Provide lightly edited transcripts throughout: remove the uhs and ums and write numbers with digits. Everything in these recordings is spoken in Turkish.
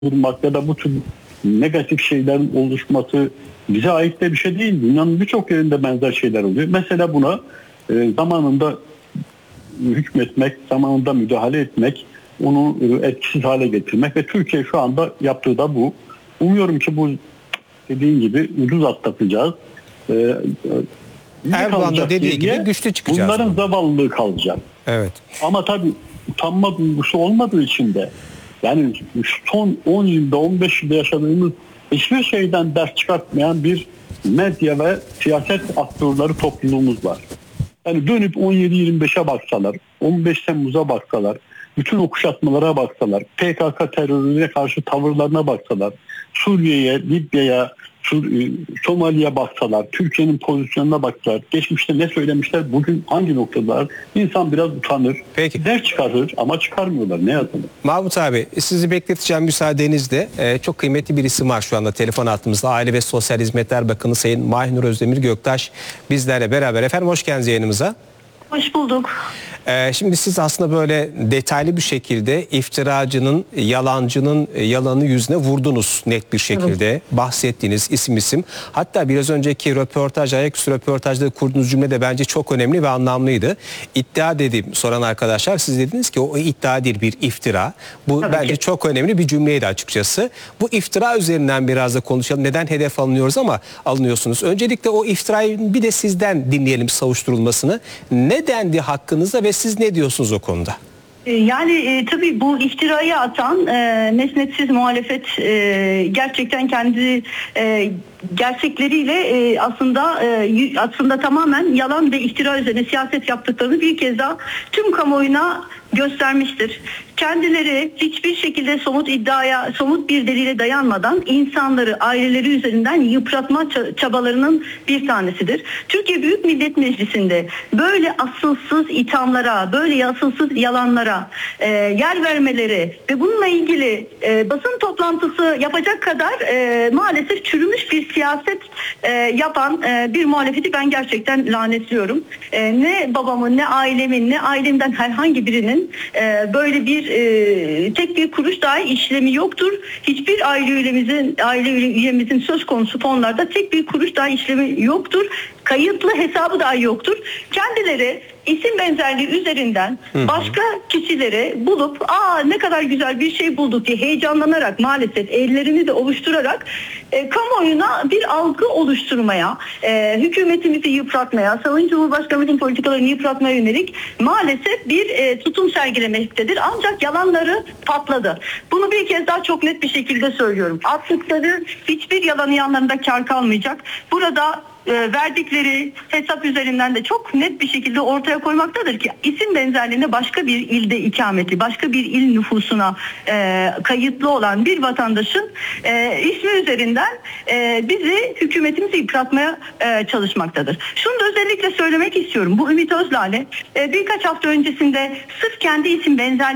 bulmak ya da bu tür negatif şeylerin oluşması bize ait de bir şey değil. Dünyanın birçok yerinde benzer şeyler oluyor. Mesela buna zamanında hükmetmek, zamanında müdahale etmek, onu etkisiz hale getirmek ve Türkiye şu anda yaptığı da bu. Umuyorum ki bu dediğin gibi ucuz atlatacağız. Erdoğan da dediği gibi güçlü çıkacağız. Bunların zavallılığı kalacak. Evet. Ama tabii utanma duygusu olmadığı için de yani son 10 yılda 15 yılda yaşadığımız hiçbir şeyden ders çıkartmayan bir medya ve siyaset aktörleri topluluğumuz var. Yani dönüp 17-25'e baksalar, 15 Temmuz'a baksalar, bütün o kuşatmalara baksalar, PKK terörüne karşı tavırlarına baksalar, Suriye'ye, Libya'ya, Somali'ye baksalar, Türkiye'nin pozisyonuna baksalar, geçmişte ne söylemişler, bugün hangi noktalar, insan biraz utanır, Peki. ders çıkarır ama çıkarmıyorlar. Ne yazalım? Mahmut abi, sizi bekleteceğim müsaadenizle. Çok kıymetli bir isim var şu anda telefon hattımızda. Aile ve Sosyal Hizmetler Bakanı Sayın Mahinur Özdemir Göktaş bizlerle beraber. Efendim hoş geldiniz yayınımıza. Hoş bulduk. Şimdi siz aslında böyle detaylı bir şekilde iftiracının, yalancının yalanı yüzüne vurdunuz net bir şekilde. Evet. Bahsettiğiniz isim. Hatta biraz önceki röportaj, ayaküstü röportajda kurduğunuz cümle de bence çok önemli ve anlamlıydı. İddia dedim soran arkadaşlar, siz dediniz ki o iddia değil, bir iftira. Bu tabii bence çok önemli bir cümleydi açıkçası. Bu iftira üzerinden biraz da konuşalım. Neden hedef alınıyorsunuz? Öncelikle o iftirayı bir de sizden dinleyelim, savuşturulmasını. Ne dendi hakkınızda ve siz ne diyorsunuz o konuda? Yani tabii bu iftirayı atan mesnetsiz muhalefet gerçekten kendi gerçekleriyle aslında tamamen yalan ve iftira üzerine siyaset yaptıklarını bir kez daha tüm kamuoyuna göstermiştir. Kendileri hiçbir şekilde somut iddiaya, somut bir delile dayanmadan insanları, aileleri üzerinden yıpratma çabalarının bir tanesidir. Türkiye Büyük Millet Meclisi'nde böyle asılsız ithamlara, böyle asılsız yalanlara yer vermeleri ve bununla ilgili basın toplantısı yapacak kadar maalesef çürümüş bir siyaset yapan bir muhalefeti ben gerçekten lanetliyorum. Ne babamın, ne ailemin, ne ailemden herhangi birinin böyle bir tek bir kuruş dahi işlemi yoktur. Hiçbir aile üyemizin söz konusu fonlarda tek bir kuruş dahi işlemi yoktur. Kayıtlı hesabı dahi yoktur. Kendileri isim benzerliği üzerinden başka kişileri bulup ne kadar güzel bir şey bulduk diye heyecanlanarak maalesef ellerini de ovuşturarak kamuoyuna bir algı oluşturmaya, hükümetimizi yıpratmaya, Sayın Cumhurbaşkanımızın politikalarını yıpratmaya yönelik maalesef bir tutum sergilemektedir. Ancak yalanları patladı. Bunu bir kez daha çok net bir şekilde söylüyorum. Attıkları hiçbir yalanın yanlarında kar kalmayacak. Burada verdikleri hesap üzerinden de çok net bir şekilde ortaya koymaktadır ki isim benzerliğinde başka bir ilde ikameti, başka bir il nüfusuna kayıtlı olan bir vatandaşın ismi üzerinden bizi, hükümetimizi yıpratmaya çalışmaktadır. Şunu da özellikle söylemek istiyorum. Bu Ümit Özlale birkaç hafta öncesinde sırf kendi isim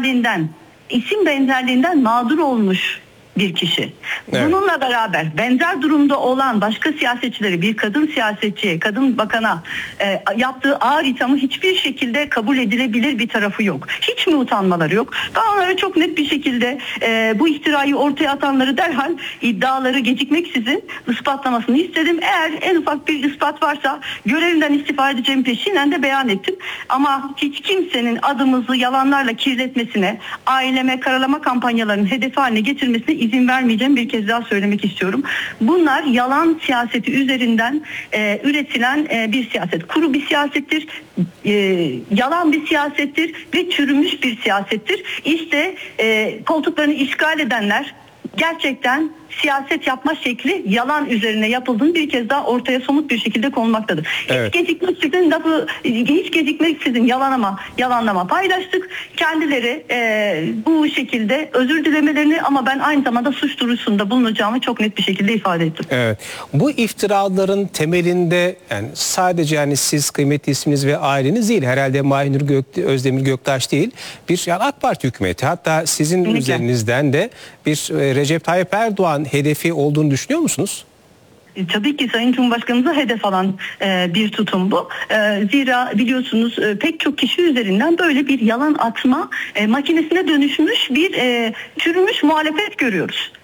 benzerliğinden mağdur olmuş bir kişi. Evet. Bununla beraber benzer durumda olan başka siyasetçileri, bir kadın siyasetçiye, kadın bakana yaptığı ağır ithamı hiçbir şekilde kabul edilebilir bir tarafı yok. Hiç mi utanmaları yok? Ben onlara çok net bir şekilde bu iftirayı ortaya atanları derhal iddiaları gecikmeksizin ispatlamasını istedim. Eğer en ufak bir ispat varsa görevinden istifa edeceğim peşinen de beyan ettim. Ama hiç kimsenin adımızı yalanlarla kirletmesine, aileme karalama kampanyalarının hedefi haline getirmesine izin vermeyeceğim, bir kez daha söylemek istiyorum. Bunlar yalan siyaseti üzerinden üretilen bir siyaset. Kuru bir siyasettir, yalan bir siyasettir ve çürümüş bir siyasettir. İşte koltuklarını işgal edenler gerçekten siyaset yapma şekli yalan üzerine yapıldığını bir kez daha ortaya somut bir şekilde konulmaktadır. Evet. Hiç gecikmeksizin yalanlama paylaştık. Kendileri bu şekilde özür dilemelerini ama ben aynı zamanda suç duyurusunda bulunacağımı çok net bir şekilde ifade ettim. Evet. Bu iftiraların temelinde yani sadece yani siz, kıymetli isminiz ve aileniz değil, herhalde Mahinur Özdemir Göktaş değil, bir yani AK Parti hükümeti, hatta sizin üzerinizden de bir Recep Tayyip Erdoğan hedefi olduğunu düşünüyor musunuz? Tabii ki Sayın Cumhurbaşkanımıza hedef alan bir tutum bu. Zira biliyorsunuz pek çok kişi üzerinden böyle bir yalan atma makinesine dönüşmüş bir çürümüş muhalefet görüyoruz.